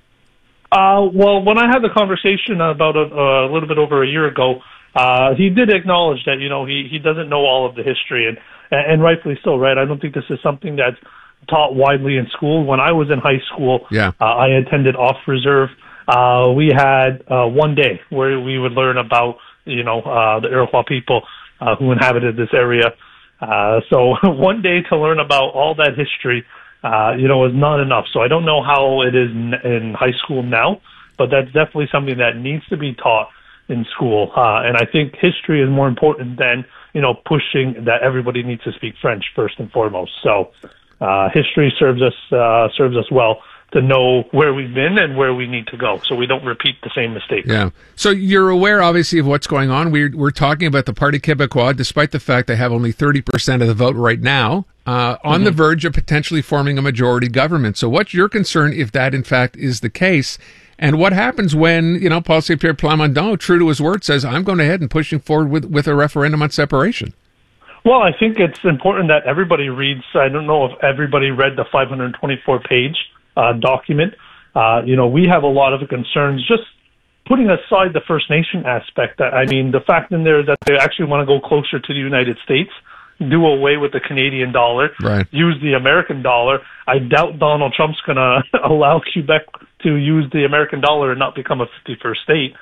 Uh, well, when I had the conversation about a, a little bit over a year ago, uh, he did acknowledge that, you know, he, he doesn't know all of the history, and, and rightfully so, right? I don't think this is something that's taught widely in school. When I was in high school, yeah. uh, I attended off-reserve. Uh, we had uh, one day where we would learn about, you know, uh, the Iroquois people uh, who inhabited this area. Uh, so one day to learn about all that history, uh, you know, is not enough. So I don't know how it is in, in high school now, but that's definitely something that needs to be taught in school. Uh, and I think history is more important than, you know, pushing that everybody needs to speak French first and foremost. So uh, history serves us uh, serves us well to know where we've been and where we need to go, so we don't repeat the same mistakes. Yeah. So you're aware, obviously, of what's going on. We're we're talking about the Parti Québécois, despite the fact they have only thirty percent of the vote right now, uh, on mm-hmm. the verge of potentially forming a majority government. So what's your concern if that, in fact, is the case? And what happens when, you know, Paul Saint Pierre Plamondon, true to his word, says, I'm going ahead and pushing forward with, with a referendum on separation? Well, I think it's important that everybody reads. I don't know if everybody read the five hundred twenty-four page Uh, document. Uh, you know, we have a lot of concerns, just putting aside the First Nation aspect. I mean, the fact in there that they actually want to go closer to the United States, do away with the Canadian dollar, right. use the American dollar. I doubt Donald Trump's going to allow Quebec to use the American dollar and not become a fifty-first state.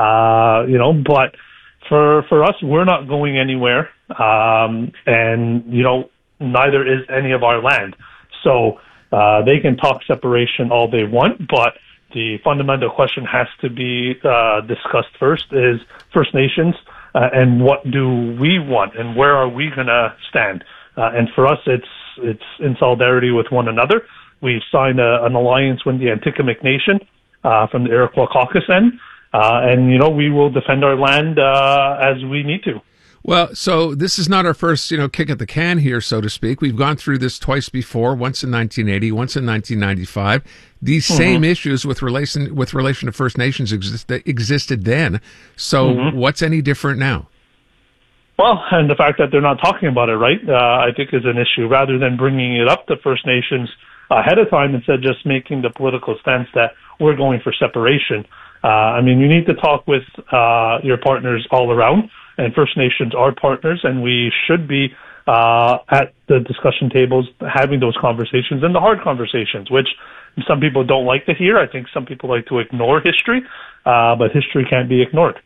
Uh, you know, but for, for us, we're not going anywhere. Um, and, you know, neither is any of our land. So, Uh, they can talk separation all they want, but the fundamental question has to be uh, discussed first is First Nations uh, and what do we want and where are we going to stand? Uh, and for us, it's it's in solidarity with one another. We've signed a, an alliance with the Atikamekw Nation uh, from the Iroquois caucus end, uh, and, you know, we will defend our land uh, as we need to. Well, so this is not our first, you know, kick at the can here, so to speak. We've gone through this twice before, once in nineteen eighty, once in nineteen ninety-five. These mm-hmm. same issues with relation with relation to First Nations exist, existed then. So mm-hmm. what's any different now? Well, and the fact that they're not talking about it, right, uh, I think is an issue. Rather than bringing it up to First Nations ahead of time, instead of just making the political stance that we're going for separation. Uh, I mean, you need to talk with uh, your partners all around. And First Nations are partners, and we should be uh, at the discussion tables having those conversations and the hard conversations, which some people don't like to hear. I think some people like to ignore history, uh, but history can't be ignored.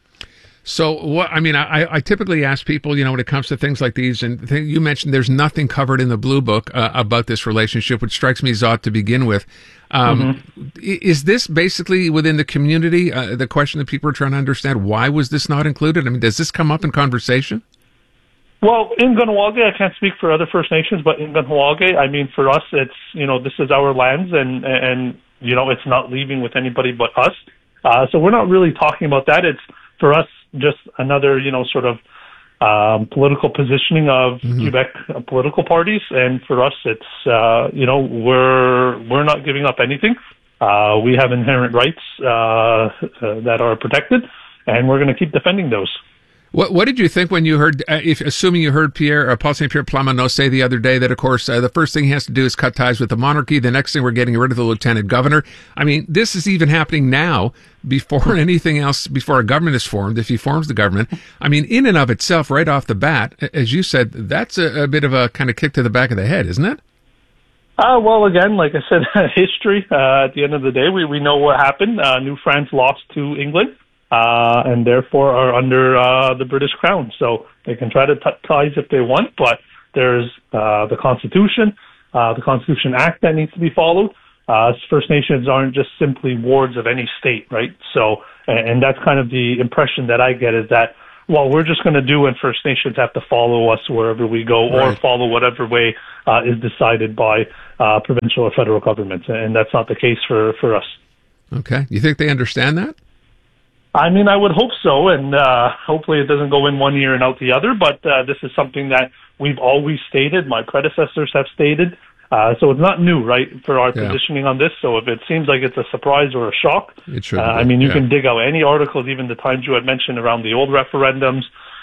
So, what I mean, I, I typically ask people, you know, when it comes to things like these, and th- you mentioned there's nothing covered in the Blue Book uh, about this relationship, which strikes me as odd to begin with. Um, mm-hmm. Is this basically within the community, uh, the question that people are trying to understand? Why was this not included? I mean, does this come up in conversation? Well, in Kahnawake, I can't speak for other First Nations, but in Kahnawake, I mean, for us, it's, you know, this is our lands, and, and you know, it's not leaving with anybody but us. Uh, so we're not really talking about that. It's, for us, just another, you know, sort of um, political positioning of mm-hmm. Quebec uh, political parties. And for us, it's, uh, you know, we're we're not giving up anything. Uh, we have inherent rights uh, uh, that are protected, and we're going to keep defending those. What What did you think when you heard, uh, if assuming you heard Pierre uh, Paul Saint-Pierre Plamondon say the other day that, of course, uh, the first thing he has to do is cut ties with the monarchy. The next thing, we're getting rid of the lieutenant governor. I mean, this is even happening now before anything else, before a government is formed, if he forms the government. I mean, in and of itself, right off the bat, as you said, that's a, a bit of a kind of kick to the back of the head, isn't it? Uh, well, again, like I said, history. Uh, at the end of the day, we, we know what happened. Uh, New France lost to England. Uh, and therefore are under uh, the British Crown. So they can try to t- ties if they want, but there's uh, the Constitution, uh, the Constitution Act that needs to be followed. Uh, First Nations aren't just simply wards of any state, right? So, and, and that's kind of the impression that I get, is that, well, we're just going to do, and First Nations have to follow us wherever we go, right, or follow whatever way uh, is decided by uh, provincial or federal governments. And that's not the case for, for us. Okay. You think they understand that? I mean, I would hope so, and uh, hopefully it doesn't go in one ear and out the other, but uh, this is something that we've always stated, my predecessors have stated, uh, so it's not new, right, for our yeah. positioning on this. So if it seems like it's a surprise or a shock, it should uh, I mean, you yeah. can dig out any articles, even the times you had mentioned around the old referendums.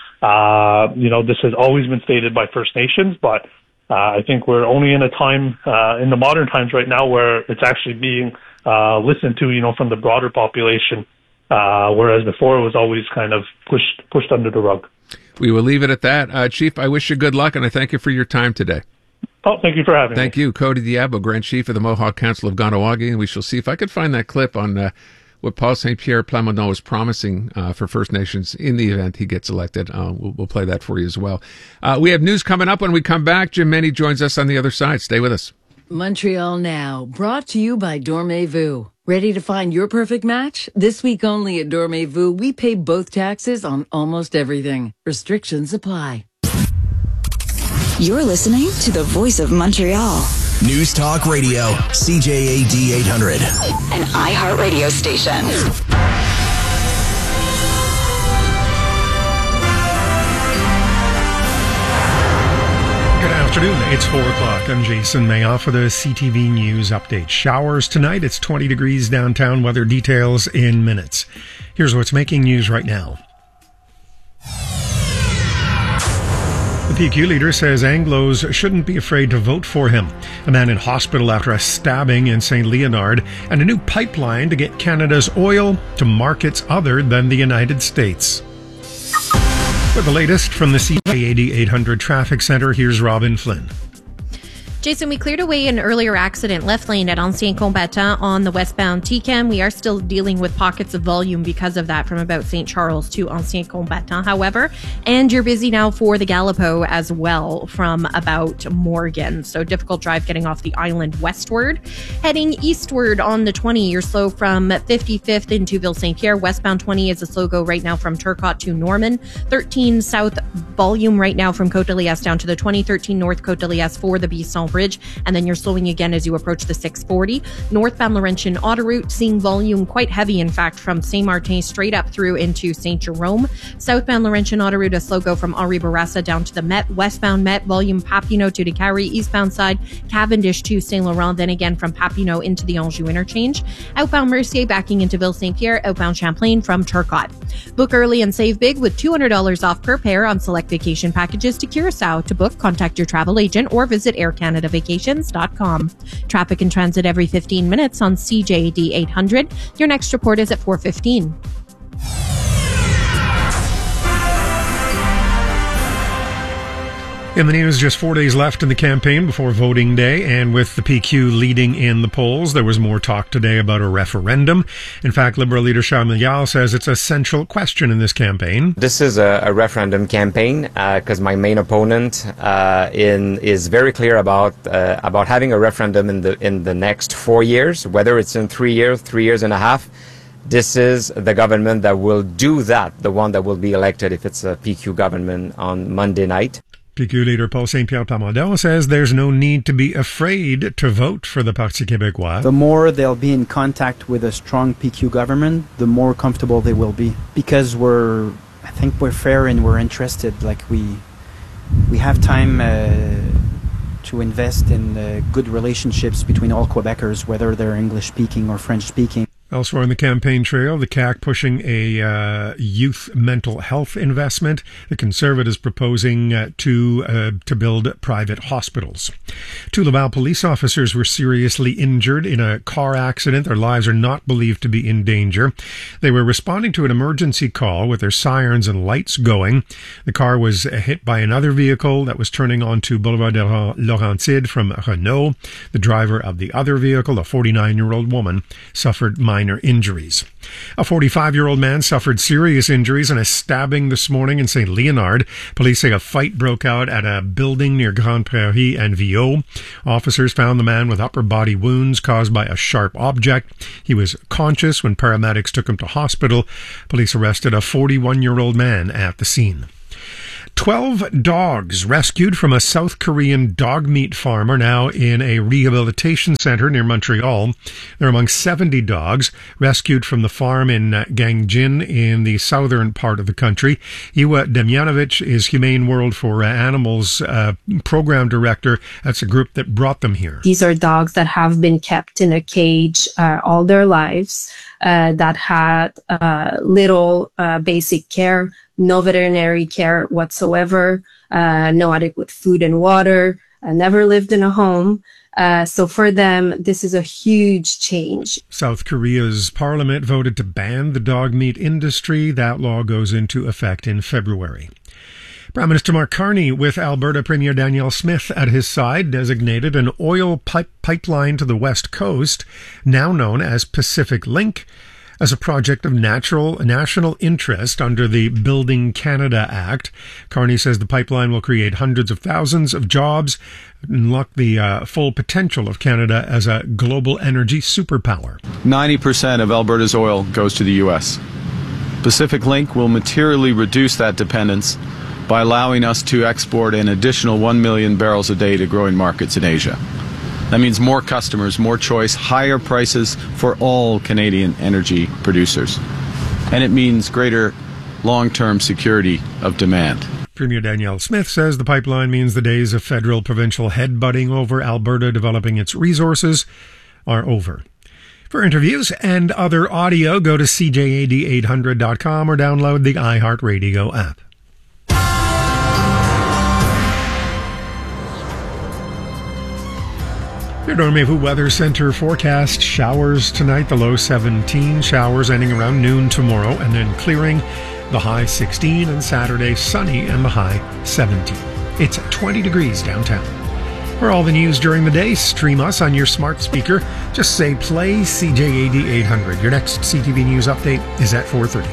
Uh, you know, this has always been stated by First Nations, but uh, I think we're only in a time, uh, in the modern times right now, where it's actually being uh, listened to, you know, from the broader population. Uh, whereas before it was always kind of pushed pushed under the rug. We will leave it at that. Uh, Chief, I wish you good luck, and I thank you for your time today. Oh, thank you for having thank me. Thank you, Cody Diabo, Grand Chief of the Mohawk Council of Kahnawake, and we shall see if I could find that clip on uh, what Paul Saint-Pierre Plamondon was promising uh, for First Nations in the event he gets elected. Uh, we'll, we'll play that for you as well. Uh, we have news coming up when we come back. Jim Meny joins us on the other side. Stay with us. Montreal Now, brought to you by Dormez-vous. Ready to find your perfect match? This week only at Dormez-vous, we pay both taxes on almost everything. Restrictions apply. You're listening to the Voice of Montreal. News Talk Radio, C J A D eight hundred. An iHeartRadio station. Good afternoon. It's four o'clock. I'm Jason Mayoff for the C T V News Update. Showers tonight. It's twenty degrees downtown. Weather details in minutes. Here's what's making news right now. The P Q leader says Anglos shouldn't be afraid to vote for him. A man in hospital after a stabbing in Saint Leonard, and a new pipeline to get Canada's oil to markets other than the United States. For the latest from the C J A D eight hundred Traffic Center, here's Robin Flynn. Jason, we cleared away an earlier accident left lane at Ancien Combattant on the westbound T C A M. We are still dealing with pockets of volume because of that from about Saint Charles to Ancien Combattant, however. And you're busy now for the Gallipo as well from about Morgan. So difficult drive getting off the island westward. Heading eastward on the twenty, you're slow from fifty-fifth into Ville Saint Pierre. Westbound twenty is a slow go right now from Turcotte to Norman. thirteen south volume right now from Côte de Liesse down to the twenty. thirteen north Côte de Liesse for the Bisson Bridge, and then you're slowing again as you approach the six forty. Northbound Laurentian Autoroute, seeing volume quite heavy, in fact, from Saint-Martin straight up through into Saint Jerome. Southbound Laurentian Autoroute, a slow go from Henri Bourassa down to the Met. Westbound Met, volume Papineau to Décarie. Eastbound side, Cavendish to Saint Laurent, then again from Papineau into the Anjou interchange. Outbound Mercier backing into Ville Saint Pierre. Outbound Champlain from Turcotte. Book early and save big with two hundred dollars off per pair on select vacation packages to Curacao. To book, contact your travel agent or visit Air Canada Vacations dot com. Traffic and transit every fifteen minutes on C J A D eight hundred. Your next report is at four fifteen. In the news, just four days left in the campaign before voting day, and with the P Q leading in the polls, there was more talk today about a referendum. In fact, Liberal leader Charles Milliard says it's a central question in this campaign. This is a, a referendum campaign because uh, my main opponent uh, in is very clear about uh, about having a referendum in the in the next four years, whether it's in three years, three years and a half. This is the government that will do that, the one that will be elected if it's a P Q government on Monday night. P Q leader Paul Saint-Pierre Plamondon says there's no need to be afraid to vote for the Parti Québécois. The more they'll be in contact with a strong P Q government, the more comfortable they will be. Because we're, I think we're fair and we're interested. Like we, we have time uh, to invest in uh, good relationships between all Quebecers, whether they're English speaking or French speaking. Elsewhere on the campaign trail, the C A Q pushing a uh, youth mental health investment. The Conservatives proposing uh, to uh, to build private hospitals. Two Laval police officers were seriously injured in a car accident. Their lives are not believed to be in danger. They were responding to an emergency call with their sirens and lights going. The car was hit by another vehicle that was turning onto Boulevard de Laurentide from Renault. The driver of the other vehicle, a forty-nine-year-old woman, suffered minor minor injuries. A forty-five-year-old man suffered serious injuries in a stabbing this morning in Saint Leonard. Police say a fight broke out at a building near Grande Prairie and Viau. Officers found the man with upper body wounds caused by a sharp object. He was conscious when paramedics took him to hospital. Police arrested a forty-one-year-old man at the scene. Twelve dogs rescued from a South Korean dog meat farm are now in a rehabilitation center near Montreal. They're among seventy dogs rescued from the farm in uh, Gangjin in the southern part of the country. Iwa Demjanovic is Humane World for uh, Animals uh, program director. That's a group that brought them here. These are dogs that have been kept in a cage uh, all their lives, uh, that had uh, little uh, basic care, no veterinary care whatsoever, uh, no adequate food and water, uh, never lived in a home. Uh, so for them, this is a huge change. South Korea's parliament voted to ban the dog meat industry. That law goes into effect in February. Prime Minister Mark Carney, with Alberta Premier Danielle Smith at his side, designated an oil pipe pipeline to the west coast, now known as Pacific Link, as a project of natural national interest under the Building Canada Act. Carney says the pipeline will create hundreds of thousands of jobs and unlock the uh, full potential of Canada as a global energy superpower. ninety percent of Alberta's oil goes to the U S. Pacific Link will materially reduce that dependence by allowing us to export an additional one million barrels a day to growing markets in Asia. That means more customers, more choice, higher prices for all Canadian energy producers. And it means greater long-term security of demand. Premier Danielle Smith says the pipeline means the days of federal provincial headbutting over Alberta developing its resources are over. For interviews and other audio, go to C J A D eight hundred dot com or download the iHeartRadio app. Your Dormez-vous Weather Center forecast: showers tonight, the low seventeen, showers ending around noon tomorrow, and then clearing, the high sixteen, and Saturday sunny and the high seventeen. It's twenty degrees downtown. For all the news during the day, stream us on your smart speaker. Just say play C J A D eight hundred. Your next C T V News update is at four thirty.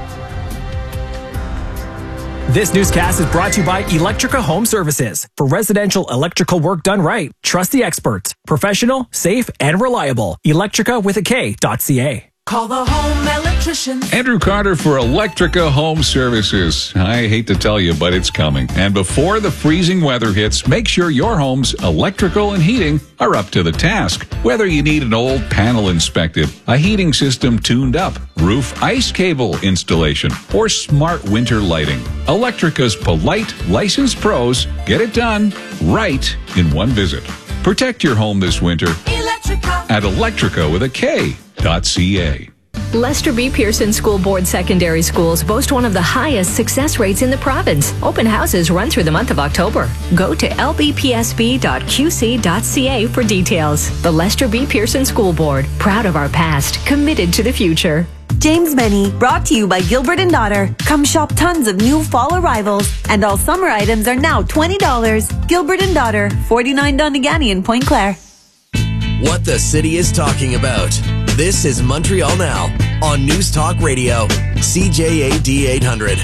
This newscast is brought to you by Electrica Home Services. For residential electrical work done right, trust the experts. Professional, safe, and reliable. Electrica with a K dot C A. Call the home electrician. Andrew Carter for Electrica Home Services. I hate to tell you, but it's coming. And before the freezing weather hits, make sure your home's electrical and heating are up to the task. Whether you need an old panel inspected, a heating system tuned up, roof ice cable installation, or smart winter lighting, Electrica's polite, licensed pros get it done right in one visit. Protect your home this winter Electrica. at Electrica with a K dot C A. Lester B. Pearson School Board secondary schools boast one of the highest success rates in the province. Open houses run through the month of October. Go to L B P S B dot Q C dot C A for details. The Lester B. Pearson School Board, proud of our past, committed to the future. James Benny, brought to you by Gilbert and Daughter. Come shop tons of new fall arrivals, and all summer items are now twenty dollars. Gilbert and Daughter, forty-nine Donegani in Pointe Claire. What the city is talking about. This is Montreal Now on News Talk Radio, C J A D eight hundred.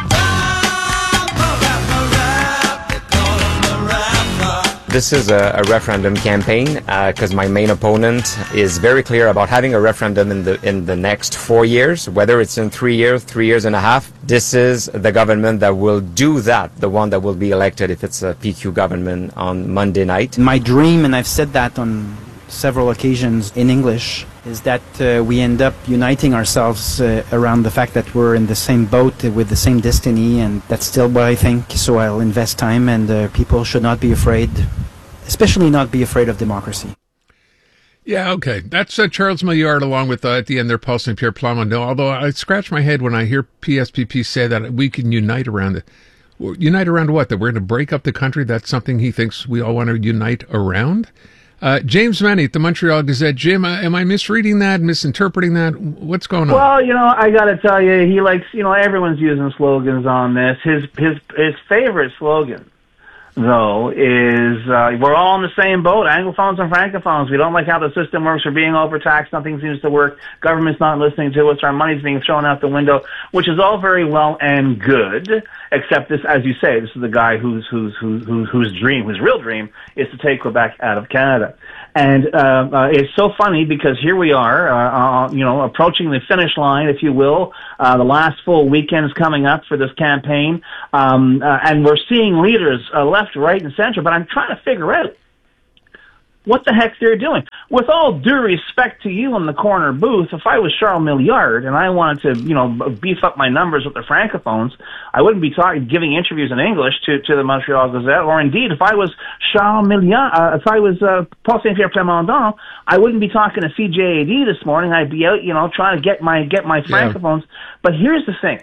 This is a, a referendum campaign because uh, my main opponent is very clear about having a referendum in the in the next four years, whether it's in three years, three years and a half. This is the government that will do that, the one that will be elected if it's a P Q government on Monday night. My dream, and I've said that on several occasions in English, is that uh, we end up uniting ourselves uh, around the fact that we're in the same boat uh, with the same destiny, and that's still what I think. So I'll invest time, and uh, people should not be afraid, especially not be afraid of democracy. Yeah, okay. That's uh, Charles Milliard along with, uh, at the end there, Paul Saint Pierre Plamondon. Although I scratch my head when I hear P S P P say that we can unite around it. Unite around what? That we're going to break up the country? That's something he thinks we all want to unite around? Uh, James Manny at the Montreal Gazette. Jim, uh, am I misreading that, misinterpreting that? What's going on? Well, you know, I got to tell you, he likes, you know, everyone's using slogans on this. His his his favorite slogan, though, is uh, we're all in the same boat, Anglophones and Francophones. We don't like how the system works. We're being overtaxed. Nothing seems to work. Government's not listening to us. Our money's being thrown out the window, which is all very well and good, except this, as you say, this is the guy whose whose whose whose, whose dream, whose real dream, is to take Quebec out of Canada. And uh, uh, it's so funny because here we are, uh, uh, you know, approaching the finish line, if you will. Uh, the last full weekend is coming up for this campaign, um, uh, and we're seeing leaders uh, left, right, and center. But I'm trying to figure out what the heck they're doing. With all due respect to you in the corner booth, if I was Charles Milliard and I wanted to, you know, beef up my numbers with the Francophones, I wouldn't be talking, giving interviews in English to, to the Montreal Gazette. Or indeed, if I was Charles Milliard, uh, if I was uh, Paul Saint Pierre Plamondon, I wouldn't be talking to C J A D this morning. I'd be out, you know, trying to get my get my Francophones. Yeah. But here's the thing,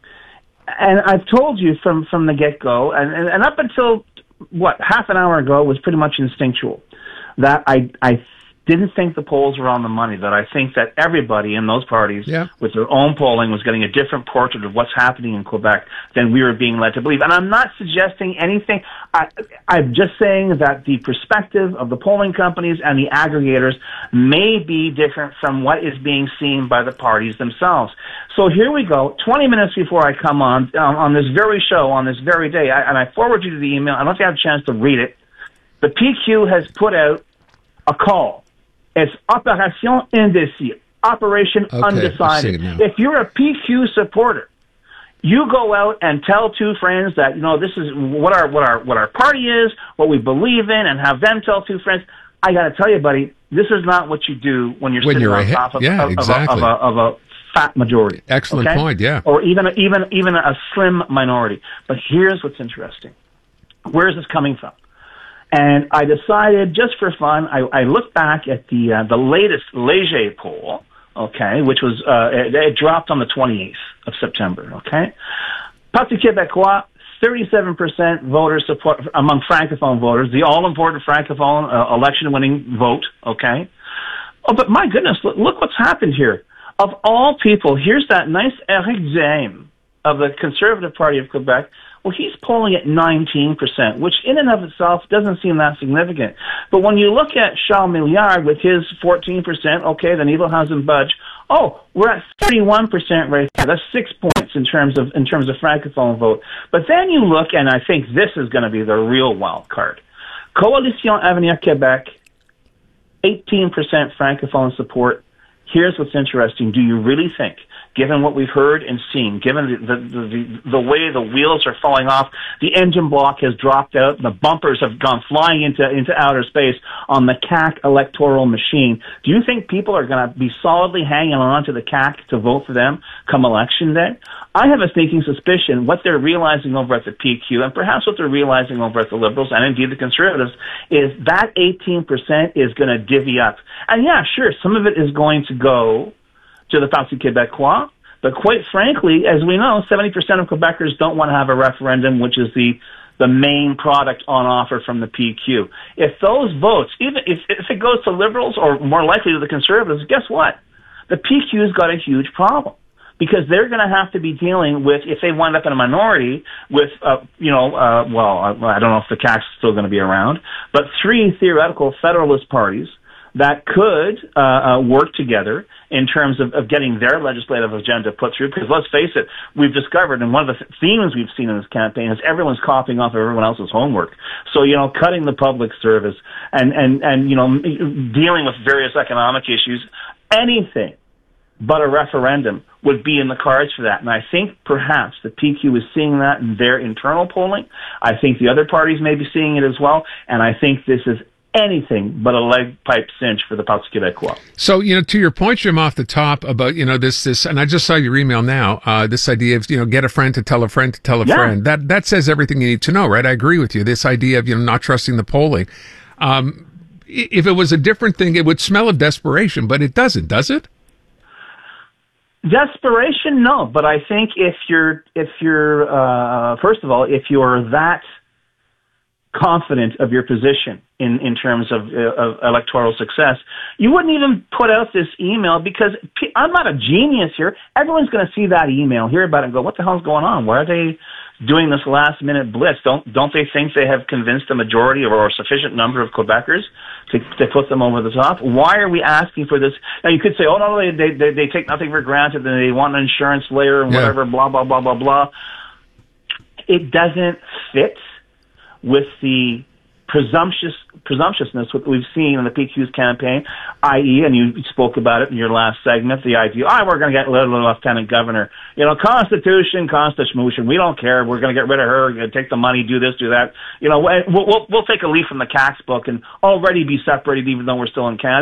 and I've told you from from the get go, and, and and up until what half an hour ago, it was pretty much instinctual. That I I didn't think the polls were on the money, that I think that everybody in those parties yeah. with their own polling was getting a different portrait of what's happening in Quebec than we were being led to believe. And I'm not suggesting anything. I, I'm just saying that the perspective of the polling companies and the aggregators may be different from what is being seen by the parties themselves. So here we go, twenty minutes before I come on, um, on this very show, on this very day, I, and I forward you to the email. I don't know if you have a chance to read it. The P Q has put out a call. It's Opération Indécis, Operation okay, Undecided. If you're a P Q supporter, you go out and tell two friends that, you know, this is what our what our what our party is, what we believe in, and have them tell two friends. I got to tell you, buddy, this is not what you do when you're when sitting you're on top of, yeah, of, exactly. of, a, of, a, of a fat majority. Excellent okay? point. Yeah, or even even even a slim minority. But here's what's interesting. Where is this coming from? And I decided, just for fun, I, I looked back at the uh, the latest Léger poll, okay, which was uh, it, it dropped on the twenty-eighth of September, okay. Parti Québécois, thirty-seven percent voter support among Francophone voters, the all-important Francophone uh, election-winning vote, okay. Oh, but my goodness, look, look what's happened here. Of all people, here's that nice Éric Duhaime of the Conservative Party of Quebec. Well, he's polling at nineteen percent, which in and of itself doesn't seem that significant. But when you look at Charles Milliard with his fourteen percent, okay, the needle hasn't budged. Oh, we're at thirty-one percent right there. That's six points in terms of in terms of Francophone vote. But then you look, and I think this is going to be the real wild card. Coalition Avenir Québec, eighteen percent Francophone support. Here's what's interesting. Do you really think, given what we've heard and seen, given the, the, the, the way the wheels are falling off, the engine block has dropped out, the bumpers have gone flying into, into outer space on the C A Q electoral machine, do you think people are going to be solidly hanging on to the C A Q to vote for them come election day? I have a sneaking suspicion what they're realizing over at the P Q, and perhaps what they're realizing over at the Liberals, and indeed the Conservatives, is that eighteen percent is going to divvy up. And yeah, sure, some of it is going to go to the Parti Québécois, but quite frankly, as we know, seventy percent of Quebecers don't want to have a referendum, which is the the main product on offer from the P Q. If those votes, even if, if it goes to Liberals or more likely to the Conservatives, guess what? The P Q's got a huge problem. Because they're going to have to be dealing with, if they wind up in a minority, with, uh, you know, uh, well, I don't know if the C A Q's still going to be around, but three theoretical federalist parties that could uh, uh, work together in terms of, of getting their legislative agenda put through. Because let's face it, we've discovered, and one of the themes we've seen in this campaign is everyone's copying off of everyone else's homework. So, you know, cutting the public service and, and, and you know, dealing with various economic issues, anything but a referendum would be in the cards for that. And I think perhaps the P Q is seeing that in their internal polling. I think the other parties may be seeing it as well. And I think this is anything but a leg pipe cinch for the Parti Québécois. So, you know, to your point, Jim, off the top about, you know, this, this, and I just saw your email now, uh, this idea of, you know, get a friend to tell a friend to tell a yeah. friend. That, that says everything you need to know, right? I agree with you. This idea of, you know, not trusting the polling. Um, if it was a different thing, it would smell of desperation, but it doesn't, does it? Desperation, no. But I think if you're, if you're, uh, first of all, if you're that confident of your position in, in terms of, uh, of electoral success, you wouldn't even put out this email because p- I'm not a genius here. Everyone's going to see that email, hear about it, and go, "What the hell's going on? Why are they doing this last minute blitz? Don't don't they think they have convinced a majority or a sufficient number of Quebecers to, to put them over the top? Why are we asking for this?" Now you could say, "Oh no, they they they, they take nothing for granted, and they want an insurance layer and Yeah. whatever, blah blah blah blah blah." It doesn't fit with the presumptuous presumptuousness what we've seen in the P Q's campaign, that is, and you spoke about it in your last segment, the idea, oh, we're going to get rid of the lieutenant governor. You know, Constitution, Constitution, we don't care. We're going to get rid of her, we're going to take the money, do this, do that. You know, we'll, we'll, we'll take a leaf from the C A Q's book and already be separated even though we're still in Canada.